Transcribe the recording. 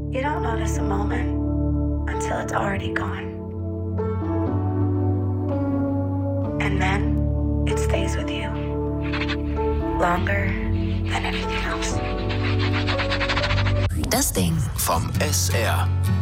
You don't notice a moment until it's already gone. And then it stays with you longer than anything else. Das Ding vom SR.